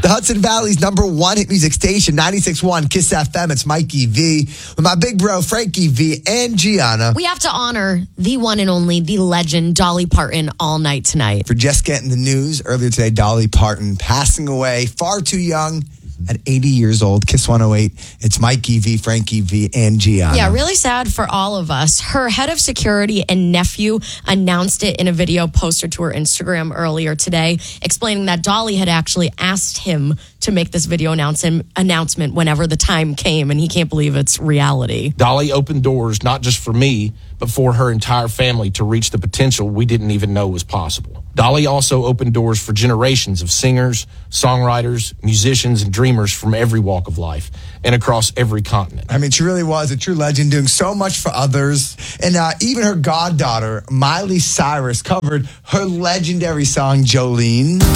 The Hudson Valley's #1 hit music station, 96.1 Kiss FM. It's Mikey V with my big bro, Frankie V, and Gianna. We have to honor the one and only, the legend, Dolly Parton, all night tonight. For just getting the news earlier today, Dolly Parton passing away far too young at 80 years old. Kiss 108. It's Mikey V, Frankie V, and Gianna. Yeah, really sad for all of us. Her head of security and nephew announced it in a video posted to her Instagram earlier today, explaining that Dolly had actually asked him to make this video announcement whenever the time came, and he can't believe it's reality. Dolly opened doors not just for me, but for her entire family to reach the potential we didn't even know was possible. Dolly also opened doors for generations of singers, songwriters, musicians, and dreamers from every walk of life and across every continent. I mean, she really was a true legend, doing so much for others. And even her goddaughter, Miley Cyrus, covered her legendary song, Jolene.